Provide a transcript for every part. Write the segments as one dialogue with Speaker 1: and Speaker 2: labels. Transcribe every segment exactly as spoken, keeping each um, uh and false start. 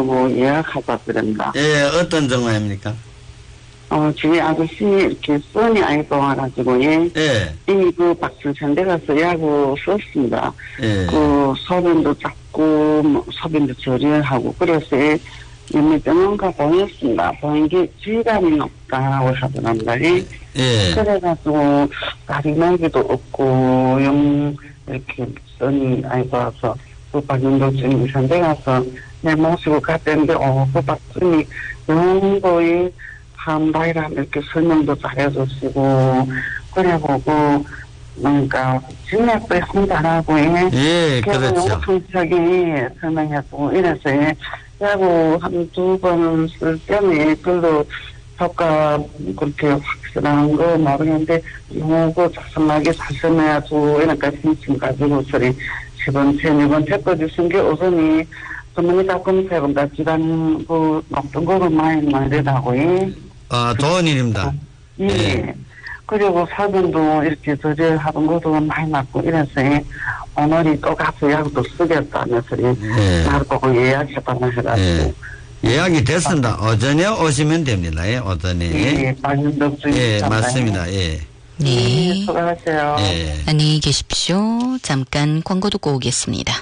Speaker 1: 하려고 예약하자 그럽니다.
Speaker 2: 예, 어떤 정화입니까?
Speaker 1: 어, 주위 아저씨 이렇게 써니 아이가 와가지고, 예.
Speaker 2: 예.
Speaker 1: 이미 그 박수천대 가서 예약을 썼습니다.
Speaker 2: 예.
Speaker 1: 그 소변도 작고, 뭐, 소변도 저렴하고, 그래서 연매병원가 보냈습니다. 보낸 게 질감이 높다고 하더랍니다. 예.
Speaker 2: 예.
Speaker 1: 그래가지고, 가리나기도 없고, 영, 이렇게 써니 아이가 와서, 그 박윤도증 의사인데 가서 내 모시고 갔는데, 어, 그 박준이 영거의 한바이람 이렇게 설명도 잘해주시고, 그래보고, 그러니까, 진맥도 혼자라고,
Speaker 2: 예, 그렇죠.
Speaker 1: 영통적인 설명했고, 이래서, 야구 한 두 번 쓸 때는 별로 효과 그렇게 확실한 거 모르겠는데, 요거 자세하게 잘 설명해주고, 이러니까 심심 가지고, 소리, 세 번째, 네 번째 거 주신 게 우선이, 전문의가 검색보다 질환, 그, 높은 거로 많이 말이라고, 예.
Speaker 2: 아, 좋은 일입니다.
Speaker 1: 예. 예. 그리고 사전도 이렇게 저절하던 것도 많이 났고, 이래서, 오늘이 또 가서 약도 쓰겠다면서,
Speaker 2: 예.
Speaker 1: 날 보고 예약했다고 해가지고.
Speaker 2: 예. 예약이 됐습니다. 오전에 오시면 됩니다. 예, 오전에.
Speaker 1: 예, 박윤덕 주인.
Speaker 2: 예, 맞습니다. 예.
Speaker 1: 네.
Speaker 3: 네.
Speaker 1: 수고하세요.
Speaker 2: 예.
Speaker 3: 안녕히 계십시오. 잠깐 광고 듣고 오겠습니다.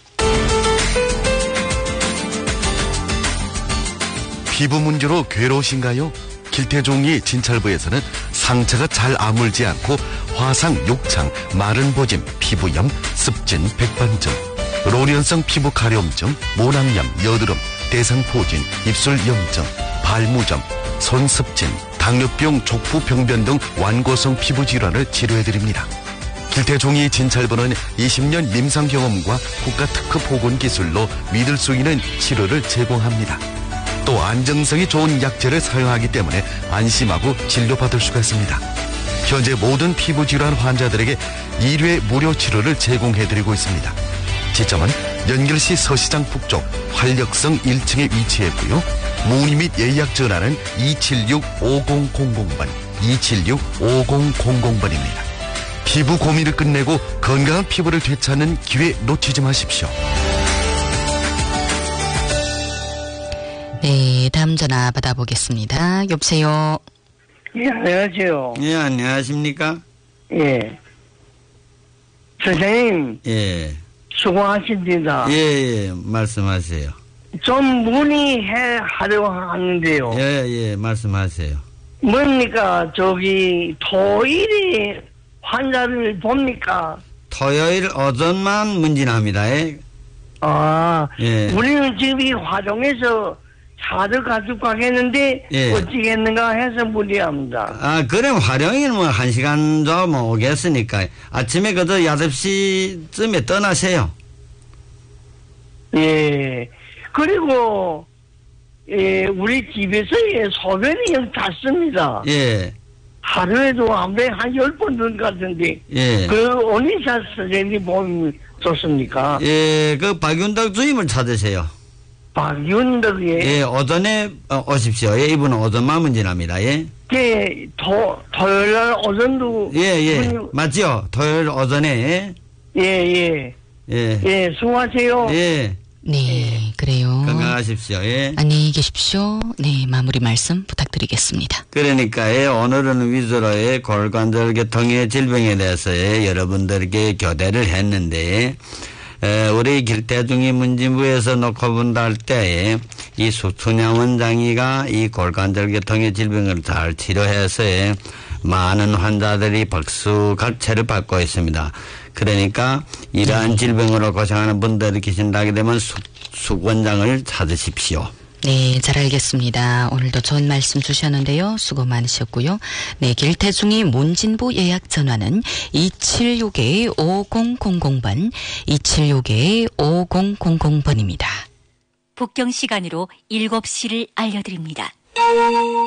Speaker 4: 피부 문제로 괴로우신가요? 길태종이 진찰부에서는 상처가 잘 아물지 않고 화상, 욕창, 마른 보짐, 피부염, 습진, 백반증, 로련성 피부 가려움증, 모낭염, 여드름, 대상포진, 입술 염증, 발무점, 손습진, 당뇨병, 족부병변 등 완고성 피부 질환을 치료해드립니다. 길태종이 진찰부는 이십 년 임상 경험과 국가 특허 보건 기술로 믿을 수 있는 치료를 제공합니다. 또 안정성이 좋은 약재를 사용하기 때문에 안심하고 진료받을 수가 있습니다. 현재 모든 피부질환 환자들에게 일 회 무료 치료를 제공해드리고 있습니다. 지점은 연결시 서시장 북쪽 활력성 일 층에 위치했고요. 문의 및 예약 전화는 이칠육 오공공공 번, 이칠육 오공공공 번입니다. 피부 고민을 끝내고 건강한 피부를 되찾는 기회 놓치지 마십시오.
Speaker 3: 네, 다음 전화 받아보겠습니다. 여보세요.
Speaker 5: 예, 안녕하세요.
Speaker 2: 예, 안녕하십니까?
Speaker 5: 예. 선생님,
Speaker 2: 예.
Speaker 5: 수고하십니다.
Speaker 2: 예, 예, 말씀하세요.
Speaker 5: 좀 문의해 하려고 하는데요.
Speaker 2: 예, 예, 말씀하세요.
Speaker 5: 뭡니까, 저기, 토일이 환자를 봅니까?
Speaker 2: 토요일 오전만 문진합니다. 예.
Speaker 5: 아,
Speaker 2: 예.
Speaker 5: 우리는 지금 이 화동에서 차를 가지고 가겠는데,
Speaker 2: 예.
Speaker 5: 어찌겠는가 해서 문의합니다.
Speaker 2: 아, 그럼 활용이는 뭐, 한 시간 정도 뭐 오겠으니까, 아침에 그저 여덟 시쯤에 떠나세요.
Speaker 5: 예. 그리고, 예, 우리 집에서 예, 소변이 영 닿습니다.
Speaker 2: 예.
Speaker 5: 하루에도 아무리 한 열 번 는 같은데,
Speaker 2: 예.
Speaker 5: 그, 원의사 선생님 보면 좋습니까?
Speaker 2: 예, 그 박윤덕 주임을 찾으세요.
Speaker 5: 박윤덕이,
Speaker 2: 예, 오전에 어, 오십시오. 예, 이분은 오전만 문진합니다. 예.
Speaker 5: 그, 토, 토요일 날 오전도.
Speaker 2: 예, 예.
Speaker 5: 문의-
Speaker 2: 맞지요? 토요일 오전에.
Speaker 5: 예, 예.
Speaker 2: 예.
Speaker 5: 예, 수고하세요.
Speaker 2: 예.
Speaker 3: 네, 그래요.
Speaker 2: 건강하십시오. 예.
Speaker 3: 안녕히 계십시오. 네, 마무리 말씀 부탁드리겠습니다.
Speaker 2: 그러니까 예, 오늘은 위주로 예, 골관절계통의 질병에 대해서 예, 여러분들에게 교대를 했는데 에, 우리 길태중이 문진부에서 놓고 본다 할 때 이 수춘양 원장이가 이 골관절계통의 질병을 잘 치료해서 예, 많은 환자들이 박수갈채를 받고 있습니다. 그러니까 이러한 질병으로 고생하는 분들이 계신다게 되면 수, 수 원장을 찾으십시오.
Speaker 3: 네, 잘 알겠습니다. 오늘도 좋은 말씀 주셨는데요. 수고 많으셨고요. 네, 길태중이 문진부 예약 전화는 이칠육 오공공공 번, 이칠육 오공공공 번입니다.
Speaker 6: 북경 시간으로 일곱 시를 알려드립니다.